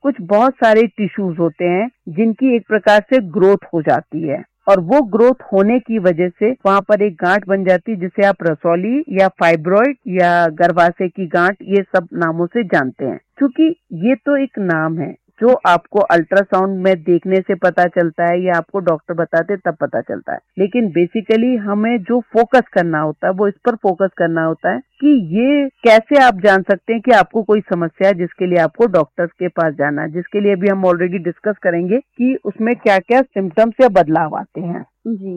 कुछ बहुत सारे टिश्यूज होते हैं जिनकी एक प्रकार से ग्रोथ हो जाती है और वो ग्रोथ होने की वजह से वहाँ पर एक गांठ बन जाती है जिसे आप रसौली या फाइब्रॉइड या गर्भाशय की गांठ ये सब नामों से जानते हैं। क्योंकि ये तो एक नाम है जो आपको अल्ट्रासाउंड में देखने से पता चलता है या आपको डॉक्टर बताते तब पता चलता है, लेकिन बेसिकली हमें जो फोकस करना होता है वो इस पर फोकस करना होता है कि ये कैसे आप जान सकते हैं कि आपको कोई समस्या है जिसके लिए आपको डॉक्टर के पास जाना है, जिसके लिए अभी हम ऑलरेडी डिस्कस करेंगे कि उसमें क्या क्या सिम्टम्स या बदलाव आते हैं। जी।